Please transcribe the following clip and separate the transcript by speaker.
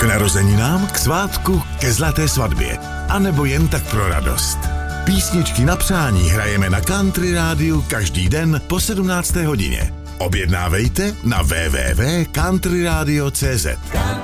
Speaker 1: narozeninám, k svátku, ke zlaté svatbě. A nebo jen tak pro radost. Písničky na přání hrajeme na Country Rádiu každý den po 17. hodině. Objednávejte na www.countryradio.cz.